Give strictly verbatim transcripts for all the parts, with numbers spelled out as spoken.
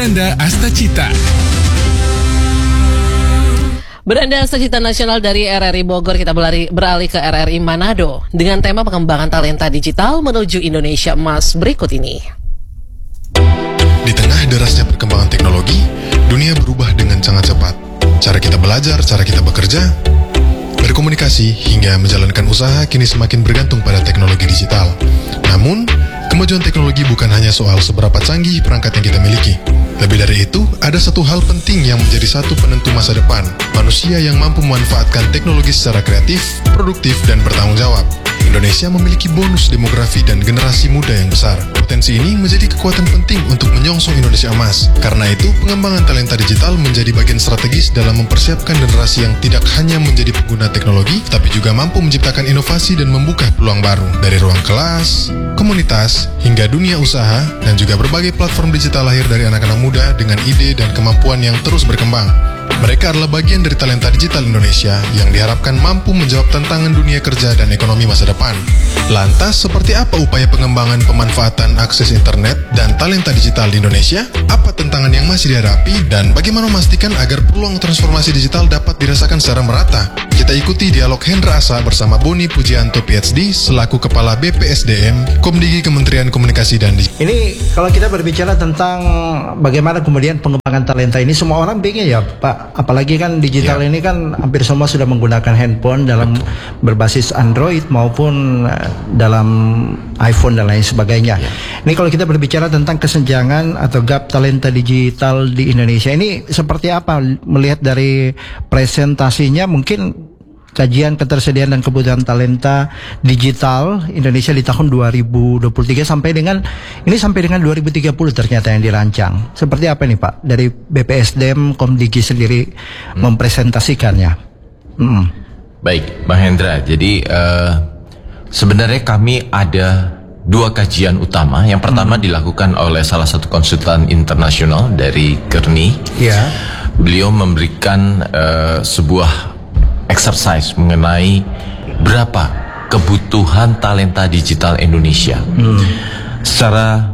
Beranda Astacita. Beranda Astacita Nasional dari R R I Bogor, kita berlari, beralih ke R R I Manado dengan tema pengembangan talenta digital menuju Indonesia Emas berikut ini. Di tengah derasnya perkembangan teknologi, dunia berubah dengan sangat cepat. Cara kita belajar, cara kita bekerja, berkomunikasi, hingga menjalankan usaha kini semakin bergantung pada teknologi digital. Namun, kemajuan teknologi bukan hanya soal seberapa canggih perangkat yang kita miliki. Lebih dari itu, ada satu hal penting yang menjadi satu penentu masa depan. Manusia yang mampu memanfaatkan teknologi secara kreatif, produktif, dan bertanggung jawab. Indonesia memiliki bonus demografi dan generasi muda yang besar. Potensi ini menjadi kekuatan penting untuk menyongsong Indonesia Emas. Karena itu, pengembangan talenta digital menjadi bagian strategis dalam mempersiapkan generasi yang tidak hanya menjadi pengguna teknologi, tapi juga mampu menciptakan inovasi dan membuka peluang baru. Dari ruang kelas, komunitas, hingga dunia usaha, dan juga berbagai platform digital lahir dari anak-anak muda dengan ide dan kemampuan yang terus berkembang. Mereka adalah bagian dari talenta digital Indonesia yang diharapkan mampu menjawab tantangan dunia kerja dan ekonomi masa depan. Lantas, seperti apa upaya pengembangan pemanfaatan akses internet dan talenta digital di Indonesia? Apa tantangan yang masih dihadapi dan bagaimana memastikan agar peluang transformasi digital dapat dirasakan secara merata? Kita ikuti dialog Hendra Asa bersama Boni Pujianto P H D selaku Kepala B P S D M Komdigi Kementerian Komunikasi dan Digital. Ini kalau kita berbicara tentang bagaimana kemudian pengembangan talenta ini, semua orang bingung ya Pak. Apalagi kan digital ya. Ini kan hampir semua sudah menggunakan handphone dalam Betul. berbasis Android maupun dalam iPhone dan lain sebagainya. Ya. Ini kalau kita berbicara tentang kesenjangan atau gap talenta digital di Indonesia, ini seperti apa melihat dari presentasinya, mungkin kajian ketersediaan dan kebutuhan talenta digital Indonesia di tahun dua ribu dua puluh tiga sampai dengan ini sampai dengan dua ribu tiga puluh ternyata yang dirancang. Seperti apa nih Pak dari B P S D M Komdigi sendiri hmm. mempresentasikannya? Hmm. Baik, Bang Hendra. Jadi uh, sebenarnya kami ada dua kajian utama. Yang pertama hmm. dilakukan oleh salah satu konsultan internasional dari Kearney. Ya. Beliau memberikan uh, sebuah exercise mengenai berapa kebutuhan talenta digital Indonesia. Hmm. Secara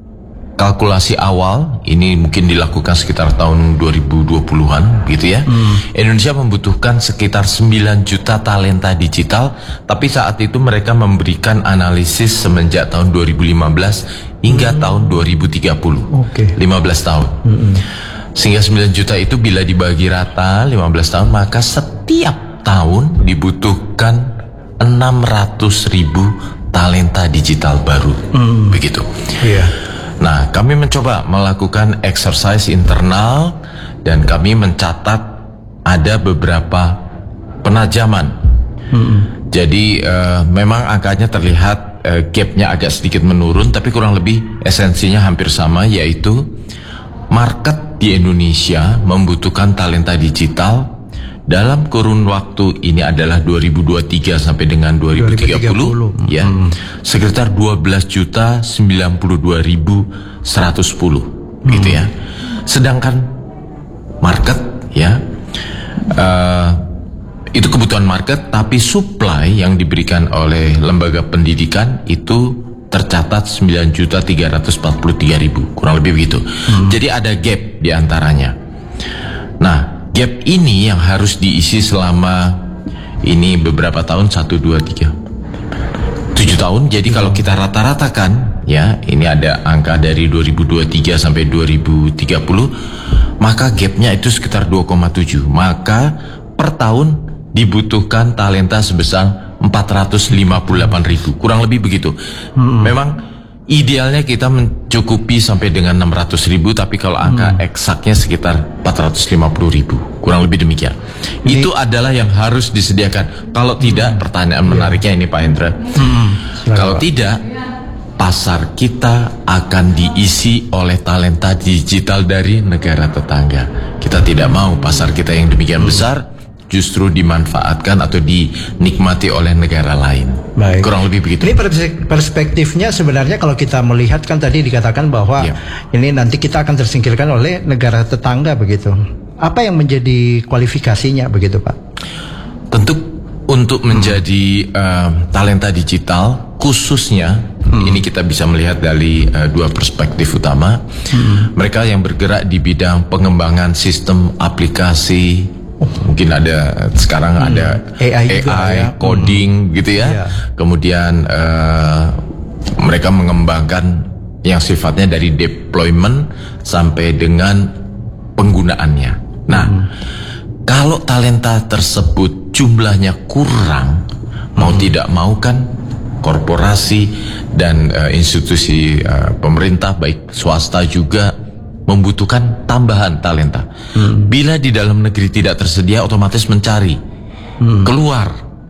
kalkulasi awal, ini mungkin dilakukan sekitar tahun dua ribu dua puluhan gitu ya. Hmm. Indonesia membutuhkan sekitar sembilan juta talenta digital, tapi saat itu mereka memberikan analisis semenjak tahun dua ribu lima belas hingga hmm. tahun dua ribu tiga puluh. Okay. lima belas tahun. Hmm. Sehingga sembilan juta itu bila dibagi rata lima belas tahun, maka setiap tahun dibutuhkan enam ratus ribu talenta digital baru. Mm. Begitu. Yeah. Nah, kami mencoba melakukan exercise internal dan kami mencatat ada beberapa penajaman. Mm. Jadi uh, memang angkanya terlihat uh, gapnya agak sedikit menurun, tapi kurang lebih esensinya hampir sama, yaitu market di Indonesia membutuhkan talenta digital dalam kurun waktu ini adalah dua ribu dua puluh tiga sampai dengan dua ribu tiga puluh, dua ribu tiga puluh. Ya, hmm. sekitar dua belas juta sembilan puluh dua ribu seratus sepuluh hmm. gitu ya. Sedangkan market ya uh, itu kebutuhan market, tapi supply yang diberikan oleh lembaga pendidikan itu tercatat sembilan juta tiga ratus empat puluh tiga ribu, kurang lebih begitu. Hmm. Jadi ada gap di antaranya. Nah, gap ini yang harus diisi selama ini beberapa tahun, satu, dua, tiga, tujuh tahun. Jadi hmm. kalau kita rata-ratakan, ya, ini ada angka dari dua ribu dua puluh tiga sampai dua ribu tiga puluh, maka gapnya itu sekitar dua koma tujuh. Maka per tahun dibutuhkan talenta sebesar empat ratus lima puluh delapan ribu, kurang lebih begitu. Hmm. Memang idealnya kita mencukupi sampai dengan enam ratus ribu, tapi kalau angka hmm. eksaknya sekitar empat ratus lima puluh ribu, kurang lebih demikian. Ini, itu adalah yang harus disediakan. Kalau tidak, hmm. pertanyaan menariknya ini Pak Hendra, hmm. kalau tidak, pasar kita akan diisi oleh talenta digital dari negara tetangga. Kita tidak mau pasar kita yang demikian hmm. besar justru dimanfaatkan atau dinikmati oleh negara lain. Baik. Kurang lebih begitu. Ini perspektifnya sebenarnya kalau kita melihat kan tadi dikatakan bahwa ya. ini nanti kita akan tersingkirkan oleh negara tetangga begitu. Apa yang menjadi kualifikasinya begitu Pak? Tentu untuk menjadi hmm. uh, talenta digital khususnya Hmm. Ini kita bisa melihat dari uh, dua perspektif utama. Hmm. Mereka yang bergerak di bidang pengembangan sistem aplikasi, oh, mungkin ada sekarang hmm. ada A I, juga, A I ya. coding hmm. gitu ya. Yeah. Kemudian uh, mereka mengembangkan yang sifatnya dari deployment sampai dengan penggunaannya. Nah, hmm. kalau talenta tersebut jumlahnya kurang, hmm. mau tidak mau kan korporasi dan uh, institusi uh, pemerintah baik swasta juga membutuhkan tambahan talenta. Hmm. Bila di dalam negeri tidak tersedia, otomatis mencari hmm. keluar.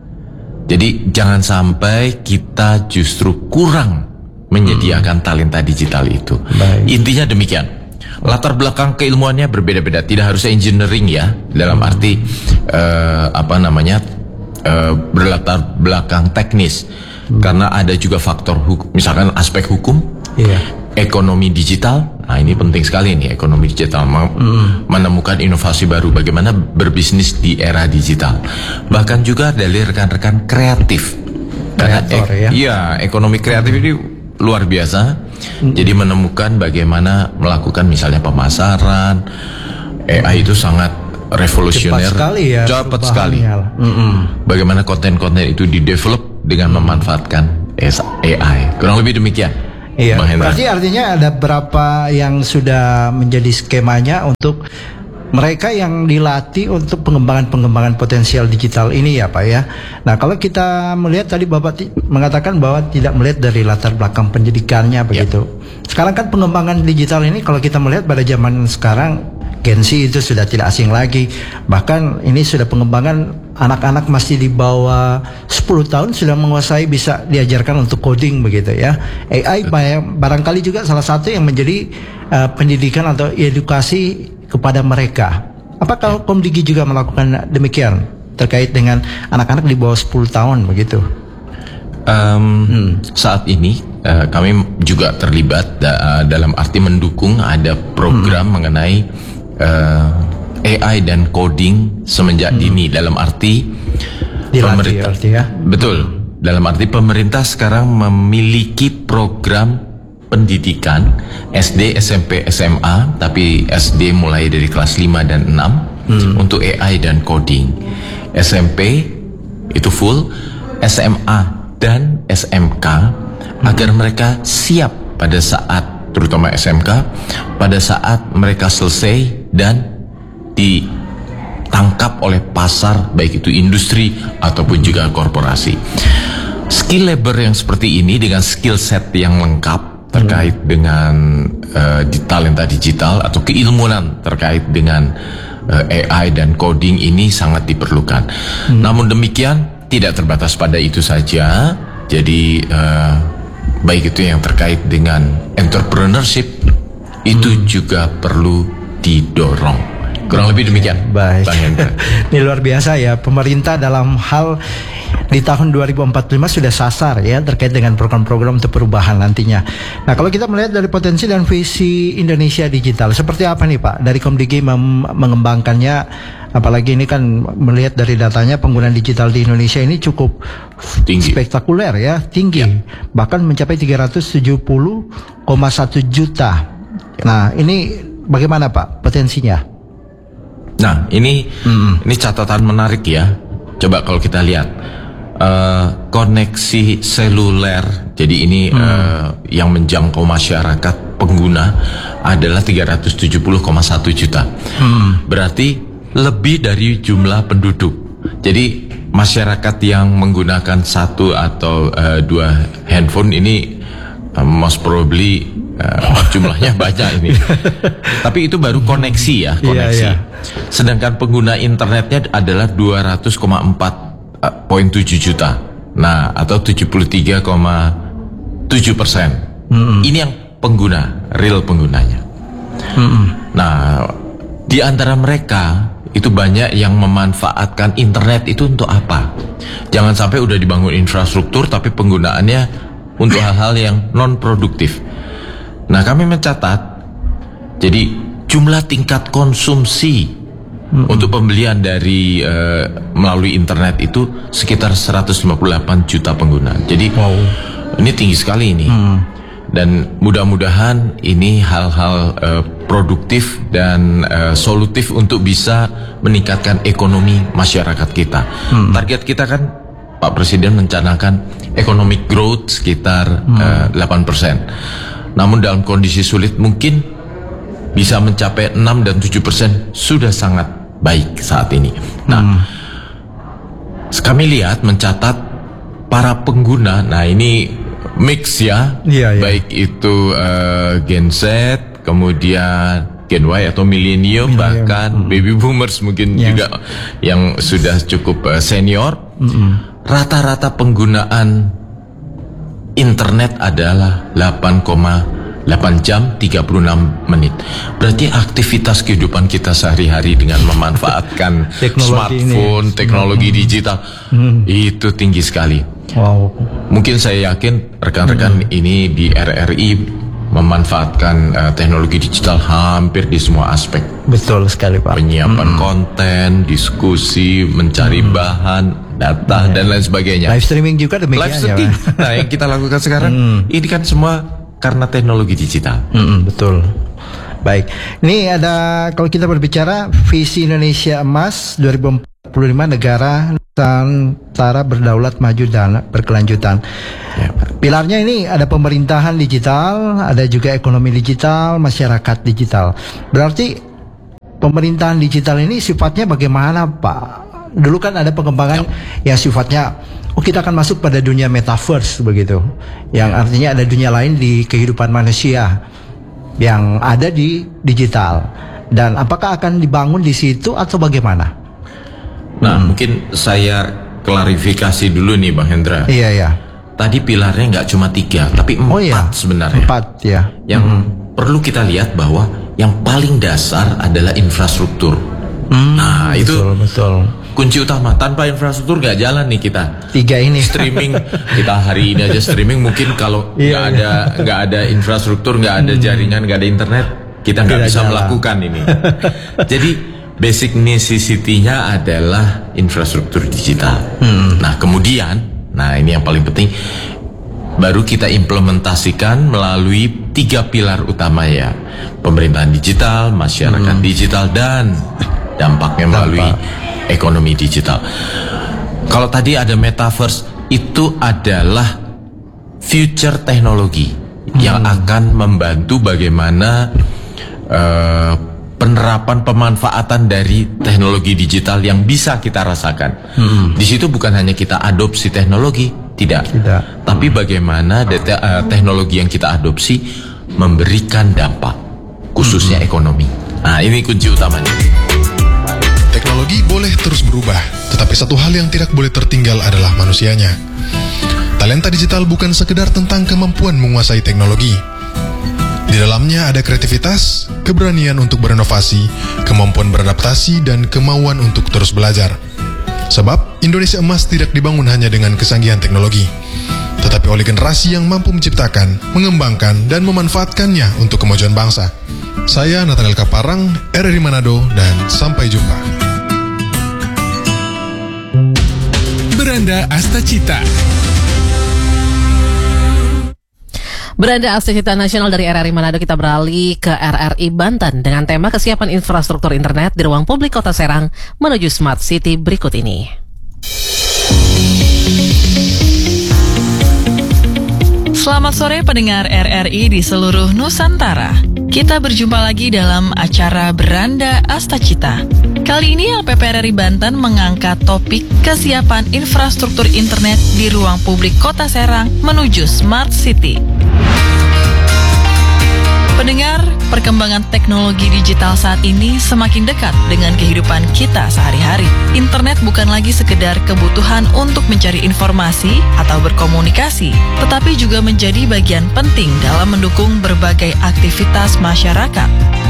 Jadi jangan sampai kita justru kurang menyediakan hmm. talenta digital itu. Baik. Intinya demikian. Latar belakang keilmuannya berbeda-beda. Tidak harus engineering ya, dalam hmm. arti uh, apa namanya uh, berlatar belakang teknis. Hmm. Karena ada juga faktor hukum, misalkan aspek hukum, yeah. ekonomi digital. Nah ini penting sekali nih, ekonomi digital hmm. menemukan inovasi baru, bagaimana berbisnis di era digital. Bahkan juga dari rekan-rekan kreatif. Karena Kreator, ek, ya? ya ekonomi kreatif hmm. ini luar biasa. Hmm. Jadi menemukan bagaimana melakukan misalnya pemasaran. A I itu sangat revolusioner, cepat sekali ya, cepat sekali. Hmm. Bagaimana konten-konten itu didevelop dengan hmm. memanfaatkan A I. Kurang lebih demikian. Iya. Berarti artinya ada berapa yang sudah menjadi skemanya untuk mereka yang dilatih untuk pengembangan-pengembangan potensial digital ini ya Pak ya. Nah kalau kita melihat tadi Bapak mengatakan bahwa tidak melihat dari latar belakang pendidikannya begitu. Yep. Sekarang kan pengembangan digital ini kalau kita melihat pada zaman sekarang Gen Z itu sudah tidak asing lagi. Bahkan ini sudah pengembangan anak-anak masih di bawah sepuluh tahun sudah menguasai, bisa diajarkan untuk coding begitu ya. A I barangkali juga salah satu yang menjadi uh, pendidikan atau edukasi kepada mereka. Apakah Komdigi juga melakukan demikian terkait dengan anak-anak di bawah sepuluh tahun begitu? Um, hmm. Saat ini uh, kami juga terlibat da dalam arti mendukung ada program hmm. mengenai uh, A I dan coding semenjak hmm. dini, dalam arti Dilatih, pemerintah arti ya? Betul. Hmm. Dalam arti pemerintah sekarang memiliki program pendidikan S D, S M P, S M A, tapi S D mulai dari kelas lima dan enam hmm. untuk A I dan coding. S M P itu full, S M A dan S M K hmm. agar mereka siap pada saat, terutama S M K, pada saat mereka selesai dan ditangkap oleh pasar, baik itu industri ataupun juga korporasi. Skill labor yang seperti ini dengan skill set yang lengkap terkait hmm. dengan uh, di talenta digital atau keilmuan terkait dengan uh, A I dan coding ini sangat diperlukan. Hmm. Namun demikian tidak terbatas pada itu saja. Jadi uh, baik itu yang terkait dengan entrepreneurship itu hmm. juga perlu didorong. Kurang lebih demikian. Baik. Ini luar biasa ya, pemerintah dalam hal di tahun dua ribu empat puluh lima sudah sasar ya terkait dengan program-program untuk perubahan nantinya. Nah kalau kita melihat dari potensi dan visi Indonesia digital, seperti apa nih Pak dari Komdigi mengembangkannya? Apalagi ini kan melihat dari datanya penggunaan digital di Indonesia ini cukup tinggi, spektakuler ya, tinggi, ya. Bahkan mencapai tiga ratus tujuh puluh koma satu juta. Ya. Nah ini bagaimana Pak potensinya? Nah ini hmm. ini catatan menarik ya. Coba kalau kita lihat uh, koneksi seluler, jadi ini hmm. uh, yang menjangkau masyarakat pengguna adalah tiga ratus tujuh puluh koma satu juta. hmm. Berarti lebih dari jumlah penduduk. Jadi masyarakat yang menggunakan satu atau uh, dua handphone ini uh, most probably Uh, jumlahnya banyak ini. Tapi itu baru koneksi ya, koneksi. Yeah, yeah. Sedangkan pengguna internetnya adalah dua ratus koma empat tujuh juta. Nah, atau tujuh puluh tiga koma tujuh persen. Mm-hmm. Ini yang pengguna, real penggunanya. Mm-hmm. Nah, di antara mereka itu banyak yang memanfaatkan internet itu untuk apa? Jangan sampai udah dibangun infrastruktur tapi penggunaannya untuk hal-hal yang non produktif. Nah kami mencatat, jadi jumlah tingkat konsumsi hmm. untuk pembelian dari uh, melalui internet itu sekitar seratus lima puluh delapan juta pengguna. Jadi wow. Ini tinggi sekali ini. Hmm. Dan mudah-mudahan ini hal-hal uh, produktif dan uh, solutif untuk bisa meningkatkan ekonomi masyarakat kita. Hmm. Target kita kan Pak Presiden mencanangkan economic growth sekitar hmm. uh, delapan persen. Namun dalam kondisi sulit mungkin bisa mencapai enam dan tujuh persen sudah sangat baik saat ini. Nah, hmm. kami lihat mencatat para pengguna, nah ini mix ya, iya, iya. baik itu uh, Gen Z, kemudian Gen Y atau milenium, bahkan mm. baby boomers mungkin yes. juga yang sudah cukup uh, senior. Mm-mm. Rata-rata penggunaan internet adalah delapan koma delapan jam tiga puluh enam menit. Berarti aktivitas kehidupan kita sehari-hari dengan memanfaatkan teknologi smartphone, ini. teknologi mm. digital mm. itu tinggi sekali. Wow. Mungkin saya yakin rekan-rekan hmm. ini di R R I memanfaatkan uh, teknologi digital hampir di semua aspek. Betul sekali, Pak. Penyiapan hmm. konten, diskusi, mencari hmm. bahan, data hmm. dan lain sebagainya. Live streaming juga demikian. Live streaming. Ya, nah, yang kita lakukan sekarang hmm. ini kan semua karena teknologi digital. Hmm, betul. Baik. Ini ada, kalau kita berbicara visi Indonesia Emas dua ribu empat puluh lima, negara Nusantara berdaulat, maju dan berkelanjutan. Ya. Pilarnya ini ada pemerintahan digital, ada juga ekonomi digital, masyarakat digital. Berarti pemerintahan digital ini sifatnya bagaimana, Pak? Dulu kan ada pengembangan ya. yang sifatnya, oh kita akan masuk pada dunia metaverse begitu, yang artinya ada dunia lain di kehidupan manusia yang ada di digital. Dan apakah akan dibangun di situ atau bagaimana? Nah, hmm. mungkin saya klarifikasi dulu nih, Bang Hendra. Iya, iya. Tadi pilarnya nggak cuma tiga, tapi empat oh, iya. sebenarnya. Empat, ya. Yang hmm. perlu kita lihat bahwa yang paling dasar adalah infrastruktur. Hmm, nah, betul, itu betul. kunci utama. Tanpa infrastruktur nggak jalan nih kita. Tiga ini. Streaming kita hari ini aja streaming, mungkin kalau nggak iya, ada nggak iya. ada infrastruktur, nggak ada jaringan, nggak ada internet, kita nggak bisa jalan. melakukan ini. Jadi basic necessity-nya adalah infrastruktur digital. Hmm. Nah, kemudian, nah ini yang paling penting, baru kita implementasikan melalui tiga pilar utama ya, pemerintahan digital, masyarakat hmm. digital, dan dampaknya melalui Dampak. ekonomi digital. Kalau tadi ada metaverse, itu adalah future teknologi hmm. yang akan membantu bagaimana uh, penerapan pemanfaatan dari teknologi digital yang bisa kita rasakan. Hmm. Di situ bukan hanya kita adopsi teknologi, tidak, tidak. tapi bagaimana data, uh, teknologi yang kita adopsi memberikan dampak, khususnya hmm. ekonomi. Nah, ini kunci utamanya. Teknologi boleh terus berubah, tetapi satu hal yang tidak boleh tertinggal adalah manusianya. Talenta digital bukan sekedar tentang kemampuan menguasai teknologi. Di dalamnya ada kreativitas, keberanian untuk berinovasi, kemampuan beradaptasi, dan kemauan untuk terus belajar. Sebab Indonesia Emas tidak dibangun hanya dengan kesanggihan teknologi, tetapi oleh generasi yang mampu menciptakan, mengembangkan, dan memanfaatkannya untuk kemajuan bangsa. Saya Nathaniel Kaparang, R R I Manado, dan sampai jumpa. Beranda Astacita. Beranda Astacita Nasional dari R R I Manado, kita beralih ke R R I Banten dengan tema kesiapan infrastruktur internet di ruang publik Kota Serang menuju Smart City berikut ini. Selamat sore pendengar R R I di seluruh Nusantara. Kita berjumpa lagi dalam acara Beranda Astacita. Kali ini L P P R R I Banten mengangkat topik kesiapan infrastruktur internet di ruang publik Kota Serang menuju Smart City. Pendengar, perkembangan teknologi digital saat ini semakin dekat dengan kehidupan kita sehari-hari. Internet bukan lagi sekedar kebutuhan untuk mencari informasi atau berkomunikasi, tetapi juga menjadi bagian penting dalam mendukung berbagai aktivitas masyarakat.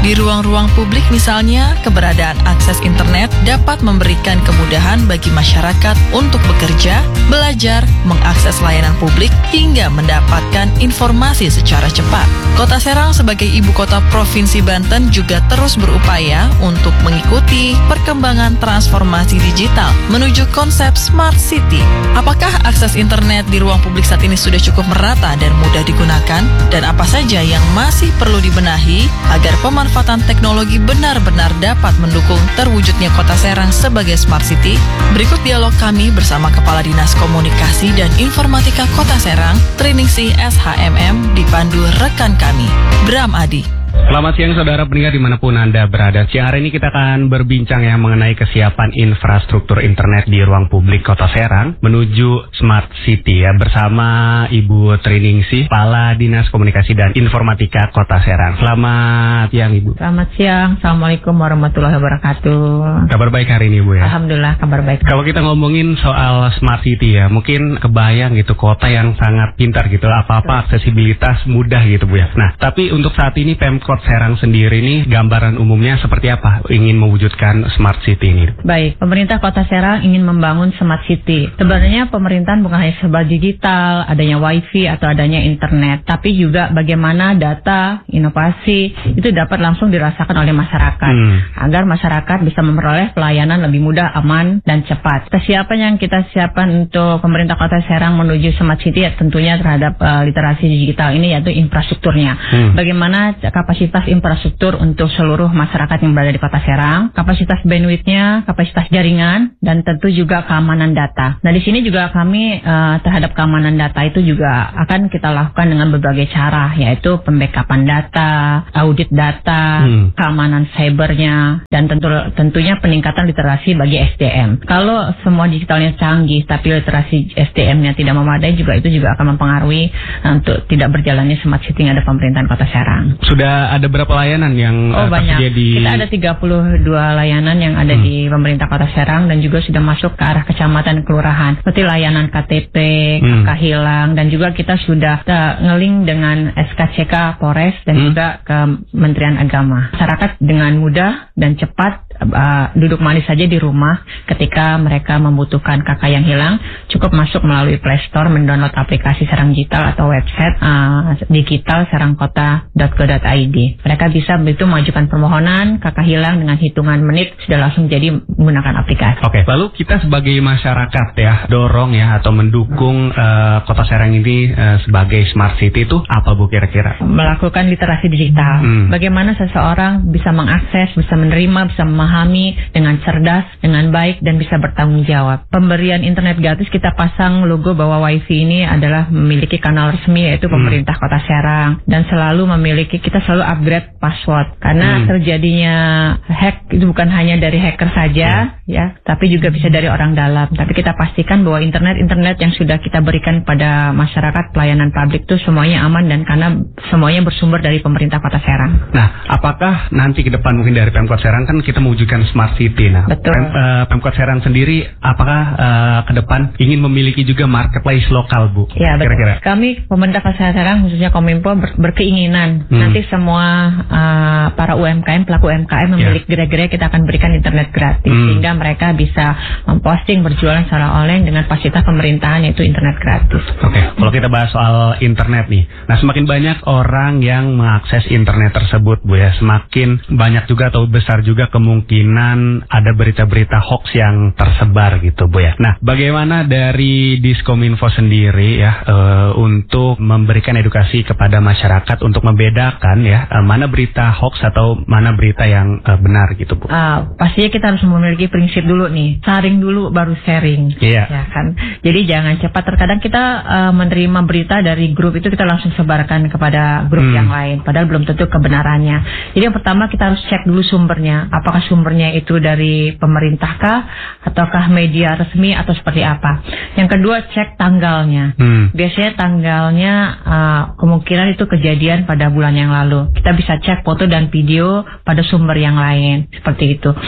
Di ruang-ruang publik misalnya, keberadaan akses internet dapat memberikan kemudahan bagi masyarakat untuk bekerja, belajar, mengakses layanan publik, hingga mendapatkan informasi secara cepat. Kota Serang sebagai ibu kota Provinsi Banten juga terus berupaya untuk mengikuti perkembangan transformasi digital menuju konsep Smart City. Apakah akses internet di ruang publik saat ini sudah cukup merata dan mudah digunakan? Dan apa saja yang masih perlu dibenahi agar pemanfaatan teknologi benar-benar dapat mendukung terwujudnya Kota Serang sebagai Smart City? Berikut dialog kami bersama Kepala Dinas Komunikasi dan Informatika Kota Serang, Triningsih S H M M, dipandu rekan kami, Bram Adi. Selamat siang saudara pendengar dimanapun Anda berada. Siang hari ini kita akan berbincang ya mengenai kesiapan infrastruktur internet di ruang publik Kota Serang menuju Smart City ya, bersama Ibu Triningsih, Kepala Dinas Komunikasi dan Informatika Kota Serang. Selamat siang Ibu. Selamat siang, Assalamualaikum warahmatullahi wabarakatuh. Kabar baik hari ini Bu ya? Alhamdulillah kabar baik. Kalau kita ngomongin soal Smart City ya, mungkin kebayang gitu kota yang sangat pintar gitu, apa-apa aksesibilitas mudah gitu Bu ya. Nah, tapi untuk saat ini Pemkot Serang sendiri ini gambaran umumnya seperti apa ingin mewujudkan Smart City ini? Baik, pemerintah Kota Serang ingin membangun Smart City. Sebenarnya pemerintahan bukan hanya serba digital, adanya wifi atau adanya internet, tapi juga bagaimana data, inovasi itu dapat langsung dirasakan oleh masyarakat, hmm. agar masyarakat bisa memperoleh pelayanan lebih mudah, aman, dan cepat. Kesiapan yang kita siapkan untuk pemerintah Kota Serang menuju Smart City ya, tentunya terhadap uh, literasi digital ini yaitu infrastrukturnya. Hmm. Bagaimana kapasitas kapasitas infrastruktur untuk seluruh masyarakat yang berada di Kota Serang, kapasitas bandwidth-nya, kapasitas jaringan, dan tentu juga keamanan data. Nah, di sini juga kami uh, terhadap keamanan data itu juga akan kita lakukan dengan berbagai cara, yaitu pembackupan data, audit data, hmm. keamanan cybernya, dan tentu tentunya peningkatan literasi bagi S D M. Kalau semua digitalnya canggih, tapi literasi S D M-nya tidak memadai, juga itu juga akan mempengaruhi uh, untuk tidak berjalannya Smart City yang ada pemerintahan Kota Serang. Sudah ada berapa layanan yang oh, uh, banyak. di... Kita ada tiga puluh dua layanan yang ada hmm. di pemerintah Kota Serang dan juga sudah masuk ke arah kecamatan kelurahan. Seperti layanan K T P, hmm. K K hilang, dan juga kita sudah uh, ngeling dengan S K C K Polres dan hmm. juga Kementerian Agama. Masyarakat dengan mudah dan cepat uh, duduk manis saja di rumah ketika mereka membutuhkan K K yang hilang, cukup masuk melalui Play Store, mendownload aplikasi Serang Digital atau website uh, digital serangkota dot go dot i d. Mereka bisa begitu mengajukan permohonan K K hilang dengan hitungan menit sudah langsung jadi menggunakan aplikasi. Oke, lalu kita sebagai masyarakat ya dorong ya atau mendukung uh, Kota Serang ini uh, sebagai Smart City itu apa Bu kira-kira? Melakukan literasi digital. Hmm. Bagaimana seseorang bisa mengakses, bisa menerima, bisa memahami dengan cerdas, dengan baik dan bisa bertanggung jawab. Pemberian internet gratis kita pasang logo bahwa wifi ini adalah memiliki kanal resmi yaitu pemerintah hmm. Kota Serang dan selalu memiliki kita selalu upgrade password karena hmm. terjadinya hack itu bukan hanya dari hacker saja hmm. ya, tapi juga bisa dari orang dalam. Tapi kita pastikan bahwa internet-internet yang sudah kita berikan pada masyarakat pelayanan publik itu semuanya aman dan karena semuanya bersumber dari pemerintah Kota Serang. Nah, apakah nanti ke depan mungkin dari Pemkot Serang kan kita mewujudkan Smart City. Nah, betul. Pem, uh, Pemkot Serang sendiri apakah uh, ke depan ingin memiliki juga marketplace lokal, Bu? Ya, betul. Kira-kira. Kami pemerintah Kota Serang khususnya Kominfo ber, berkeinginan hmm. nanti semua uh, para U M K M, pelaku U M K M memiliki yeah. gerai-gerai kita akan berikan internet gratis hmm. sehingga mereka bisa memposting berjualan secara online dengan fasilitas pemerintahan yaitu internet gratis. Oke, okay. Kalau kita bahas soal internet nih, nah semakin banyak orang yang mengakses internet tersebut, Bu ya, semakin banyak juga atau besar juga kemungkinan ada berita-berita hoax yang tersebar gitu, Bu ya. Nah, bagaimana dari Diskominfo sendiri ya uh, untuk memberikan edukasi kepada masyarakat untuk membedakan ya uh, mana berita hoax atau mana berita yang uh, benar gitu, Bu? Uh, pastinya kita harus memiliki prinsip dulu nih, saring dulu baru sharing. Iya. Ya kan. Jadi jangan cepat. Terkadang kita uh, menerima berita dari grup itu kita langsung sebarkan kepada grup hmm. yang lain, padahal belum tentu kebenarannya. Jadi yang pertama kita harus cek dulu sumbernya. Apakah sumbernya itu dari pemerintah kah, ataukah media resmi atau seperti apa? Yang kedua cek tanggalnya. Hmm. Biasanya tanggalnya uh, kemungkinan itu kejadian pada bulan yang lalu. Kita bisa cek foto dan video pada sumber yang lain seperti itu. Hmm.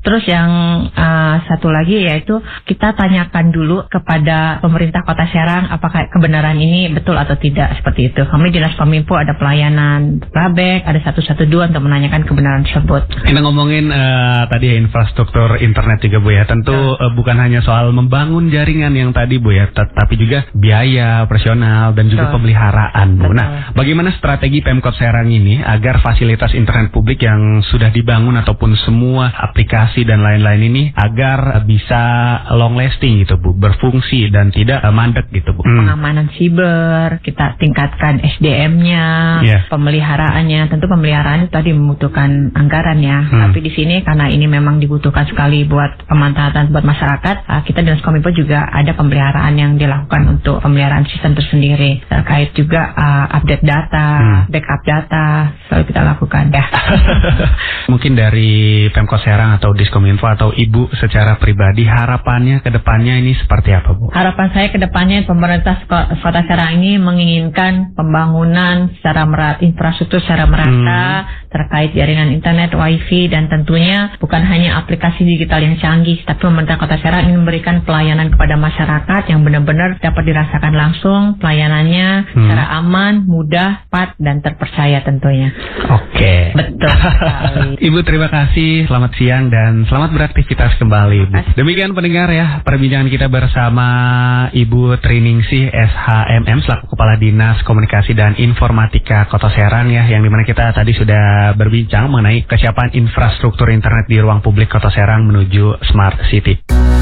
Terus yang uh, satu lagi yaitu kita tanyakan dulu kepada pemerintah Kota Serang apakah kebenaran ini betul atau tidak, seperti itu. Kami Dinas Kominfo ada pelayanan Labek, ada satu satu dua untuk menanyakan kebenaran tersebut. Kita ngomongin uh, tadi ya infrastruktur internet juga Bu ya. Tentu uh, bukan hanya soal membangun jaringan yang tadi Bu ya, tapi juga biaya operasional dan juga Betul. pemeliharaan Bu. Betul. Nah, bagaimana strategi Pemkot Serang ini agar fasilitas internet publik yang sudah dibangun ataupun semua aplikasi dan lain-lain ini agar bisa long lasting gitu Bu, berfungsi dan tidak uh, mandek gitu Bu. Hmm. Pengamanan siber, kita tingkatkan S D M-nya, yeah. pemeliharaannya. Tentu pemeliharaan itu tadi membutuhkan anggaran ya. Hmm. Tapi di sini karena ini memang dibutuhkan sekali buat pemanfaatan buat masyarakat, kita Dinas Kominfo juga ada pemeliharaan yang dilakukan untuk pemeliharaan sistem tersendiri. Terkait juga uh, update data, hmm. backup data, selalu kita lakukan ya. Mungkin dari Pemkot Serang atau Diskominfo atau Ibu secara pribadi harapannya ke depannya ini seperti apa Bu? Harapan saya ke depannya pemerintah Kota Serang ini menginginkan pembangunan secara merata, infrastruktur secara merata hmm. terkait jaringan internet, wifi, dan tentunya bukan hanya aplikasi digital yang canggih, tapi pemerintah Kota Serang ingin memberikan pelayanan kepada masyarakat yang benar-benar dapat dirasakan langsung pelayanannya hmm. secara aman, mudah, cepat, dan terpercaya tentunya. Oke. Betul sekali. Ibu terima kasih, selamat siang dan selamat beraktivitas kembali Bu. Demikian pendengar ya, perbincangan kita bersama Ibu Triningsih S H M M selaku Kepala Dinas Komunikasi dan Informatika Kota Serang ya, yang dimana kita tadi sudah berbincang mengenai kesiapan infrastruktur internet di ruang publik Kota Serang menuju Smart City.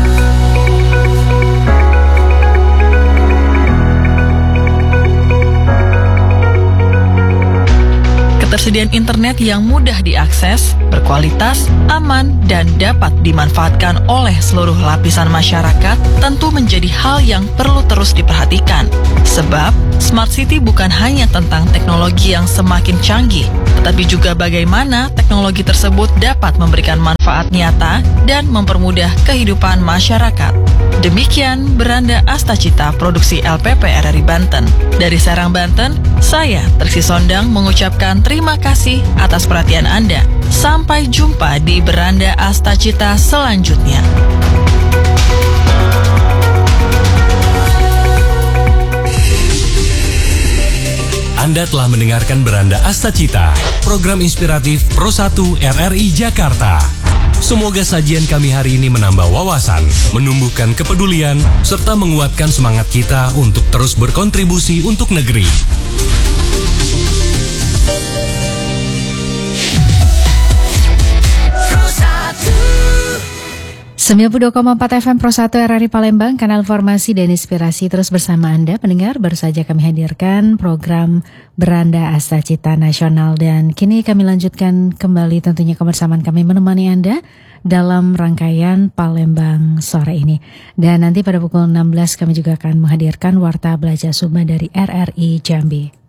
Ketersediaan internet yang mudah diakses, berkualitas, aman, dan dapat dimanfaatkan oleh seluruh lapisan masyarakat tentu menjadi hal yang perlu terus diperhatikan. Sebab, Smart City bukan hanya tentang teknologi yang semakin canggih, tetapi juga bagaimana teknologi tersebut dapat memberikan manfaat nyata dan mempermudah kehidupan masyarakat. Demikian Beranda Astacita Produksi L P P R R I Banten. Dari Serang, Banten, saya Triksi Sondang mengucapkan terima kasih atas perhatian Anda. Sampai jumpa di Beranda Astacita selanjutnya. Anda telah mendengarkan Beranda Astacita, program inspiratif Pro satu R R I Jakarta. Semoga sajian kami hari ini menambah wawasan, menumbuhkan kepedulian, serta menguatkan semangat kita untuk terus berkontribusi untuk negeri. sembilan puluh dua koma empat F M Pro satu R R I Palembang, kanal informasi dan inspirasi terus bersama Anda. Pendengar, baru saja kami hadirkan program Beranda Astacita Nasional dan kini kami lanjutkan kembali tentunya kebersamaan kami menemani Anda dalam rangkaian Palembang sore ini. Dan nanti pada pukul enam belas kami juga akan menghadirkan Warta Belajar Sumba dari R R I Jambi.